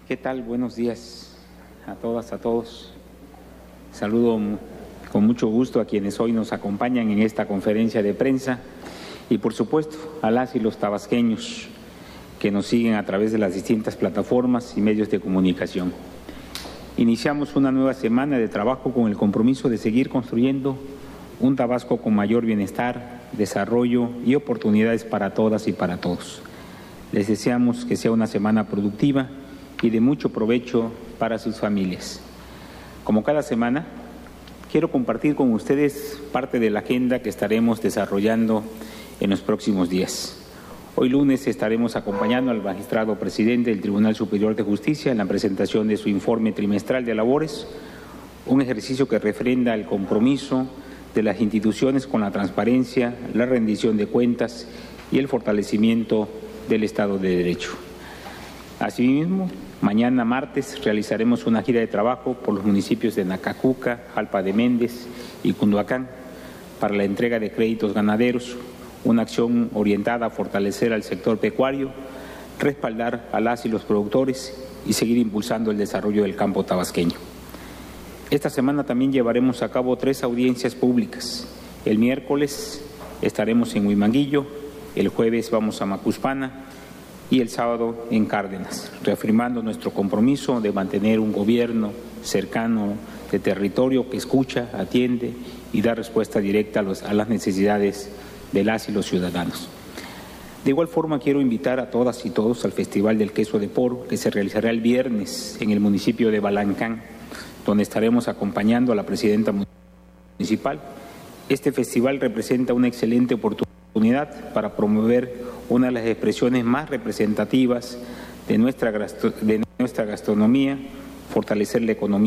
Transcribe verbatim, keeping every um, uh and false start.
¿Qué tal? Buenos días a todas, a todos. Saludo con mucho gusto a quienes hoy nos acompañan en esta conferencia de prensa y, por supuesto, a las y los tabasqueños que nos siguen a través de las distintas plataformas y medios de comunicación. Iniciamos una nueva semana de trabajo con el compromiso de seguir construyendo un Tabasco con mayor bienestar, desarrollo y oportunidades para todas y para todos. Les deseamos que sea una semana productiva y de mucho provecho para sus familias. Como cada semana, quiero compartir con ustedes parte de la agenda que estaremos desarrollando en los próximos días. Hoy lunes estaremos acompañando al magistrado presidente del Tribunal Superior de Justicia en la presentación de su informe trimestral de labores, un ejercicio que refrenda el compromiso de las instituciones con la transparencia, la rendición de cuentas y el fortalecimiento del Estado de Derecho. Asimismo, mañana martes realizaremos una gira de trabajo por los municipios de Nacajuca, Jalpa de Méndez y Cunduacán para la entrega de créditos ganaderos, una acción orientada a fortalecer al sector pecuario, respaldar a las y los productores y seguir impulsando el desarrollo del campo tabasqueño. Esta semana también llevaremos a cabo tres audiencias públicas. El miércoles estaremos en Huimanguillo, el jueves vamos a Macuspana y el sábado en Cárdenas, reafirmando nuestro compromiso de mantener un gobierno cercano de territorio que escucha, atiende y da respuesta directa a, los, a las necesidades de las y los ciudadanos. De igual forma, quiero invitar a todas y todos al Festival del Queso de Poro, que se realizará el viernes en el municipio de Balancán, donde estaremos acompañando a la presidenta municipal. Este festival representa una excelente oportunidad para promover una de las expresiones más representativas de nuestra, de nuestra gastronomía, fortalecer la economía